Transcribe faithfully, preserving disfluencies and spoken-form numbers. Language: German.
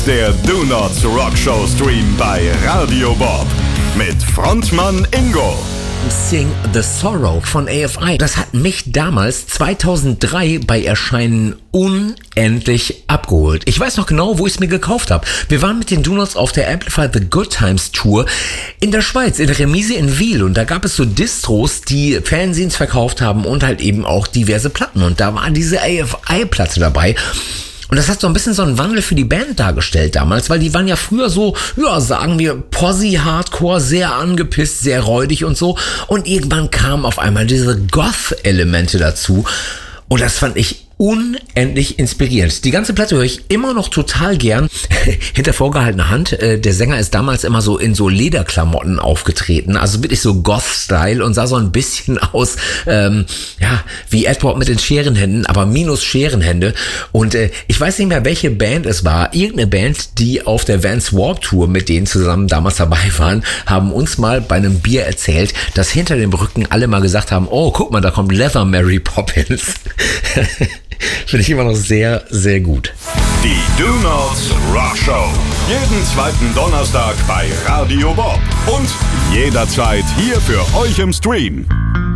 der Do Nots Rock Show Stream bei Radio Bob mit Frontmann Ingo. Sing the Sorrow von A F I. Das hat mich damals zweitausenddrei bei Erscheinen unendlich abgeholt. Ich weiß noch genau, wo ich es mir gekauft habe. Wir waren mit den Donuts auf der Amplify the Good Times Tour in der Schweiz, in der Remise in Wiel. Und da gab es so Distros, die Fanzines verkauft haben und halt eben auch diverse Platten. Und da war diese A F I-Platte dabei. Und das hat so ein bisschen so einen Wandel für die Band dargestellt damals, weil die waren ja früher so, ja, sagen wir, Posse-Hardcore, sehr angepisst, sehr räudig und so. Und irgendwann kamen auf einmal diese Goth-Elemente dazu. Und das fand ich unendlich inspirierend. Die ganze Platte höre ich immer noch total gern. Hinter vorgehaltener Hand. Äh, der Sänger ist damals immer so in so Lederklamotten aufgetreten. Also wirklich so Goth-Style und sah so ein bisschen aus, ähm, ja, wie Edward mit den Scherenhänden, aber minus Scherenhände. Und äh, ich weiß nicht mehr, welche Band es war. Irgendeine Band, die auf der Vans Warped Tour mit denen zusammen damals dabei waren, haben uns mal bei einem Bier erzählt, dass hinter dem Rücken alle mal gesagt haben, oh, guck mal, da kommt Leather Mary Poppins. Finde ich immer noch sehr, sehr gut. Die Do Nots Rock Show. Jeden zweiten Donnerstag bei Radio Bob. Und jederzeit hier für euch im Stream.